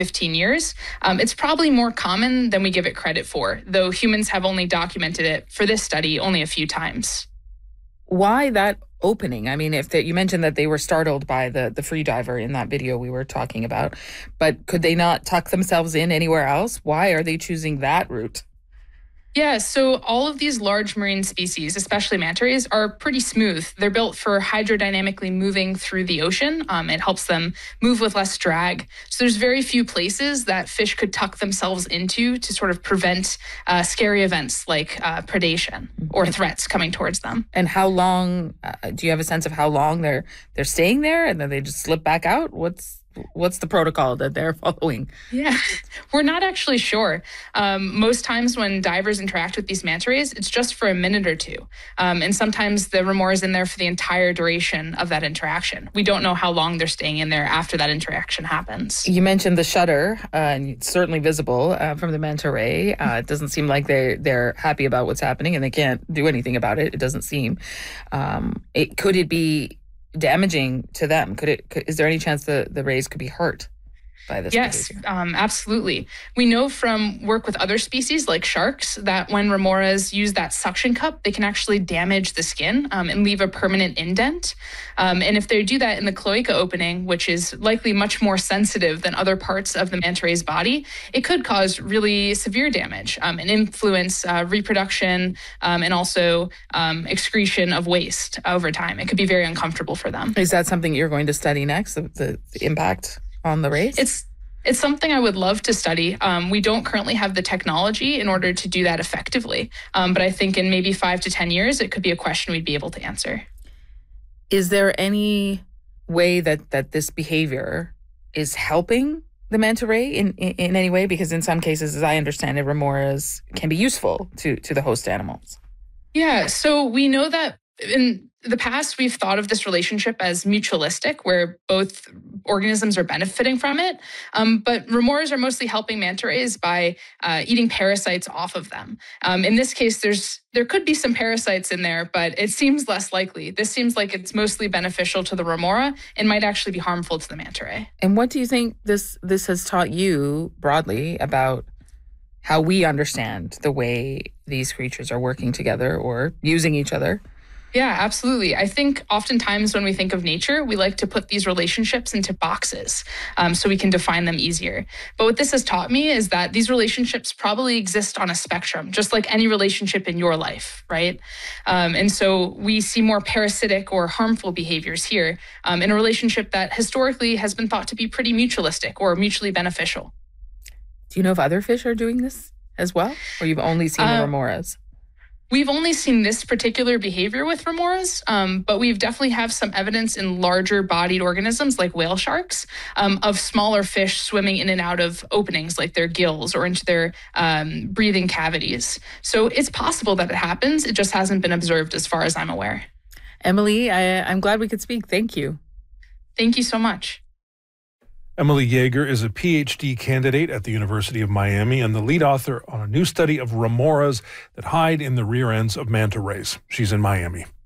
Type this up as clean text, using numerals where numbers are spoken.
15 years. It's probably more common than we give it credit for, though humans have only documented it for this study only a few times. Why that opening? I mean, you mentioned that they were startled by the free diver in that video we were talking about, but could they not tuck themselves in anywhere else? Why are they choosing that route? Yeah, so all of these large marine species, especially manta rays, are pretty smooth. They're built for hydrodynamically moving through the ocean. It helps them move with less drag. So there's very few places that fish could tuck themselves into to sort of prevent scary events like predation or threats coming towards them. And how long, do you have a sense of how long they're staying there and then they just slip back out? What's the protocol that they're following? Yeah, we're not actually sure. Most times when divers interact with these manta rays, it's just for a minute or two. And sometimes the remora is in there for the entire duration of that interaction. We don't know how long they're staying in there after that interaction happens. You mentioned the shudder, and it's certainly visible from the manta ray. It doesn't seem like they're happy about what's happening and they can't do anything about it. It doesn't seem. Could it be damaging to them? Is there any chance the rays could be hurt by this behavior? Absolutely. We know from work with other species like sharks that when remoras use that suction cup, they can actually damage the skin and leave a permanent indent. And if they do that in the cloaca opening, which is likely much more sensitive than other parts of the manta ray's body, it could cause really severe damage and influence reproduction and also excretion of waste over time. It could be very uncomfortable for them. Is that something you're going to study next, the impact on the rays? It's something I would love to study. We don't currently have the technology in order to do that effectively. But I think in maybe 5 to 10 years, it could be a question we'd be able to answer. Is there any way that this behavior is helping the manta ray in any way? Because in some cases, as I understand it, remoras can be useful to the host animals. Yeah, so we know that in the past, we've thought of this relationship as mutualistic, where both organisms are benefiting from it. But remoras are mostly helping manta rays by eating parasites off of them. In this case, there could be some parasites in there, but it seems less likely. This seems like it's mostly beneficial to the remora and might actually be harmful to the manta ray. And what do you think this has taught you broadly about how we understand the way these creatures are working together or using each other? Yeah, absolutely. I think oftentimes when we think of nature, we like to put these relationships into boxes so we can define them easier. But what this has taught me is that these relationships probably exist on a spectrum, just like any relationship in your life, right? And so we see more parasitic or harmful behaviors here in a relationship that historically has been thought to be pretty mutualistic or mutually beneficial. Do you know if other fish are doing this as well? Or you've only seen the remoras? We've only seen this particular behavior with remoras, but we've definitely have some evidence in larger bodied organisms like whale sharks of smaller fish swimming in and out of openings like their gills or into their breathing cavities. So it's possible that it happens. It just hasn't been observed as far as I'm aware. Emily, I'm glad we could speak. Thank you. Thank you so much. Emily Yeager is a PhD candidate at the University of Miami and the lead author on a new study of remoras that hide in the rear ends of manta rays. She's in Miami.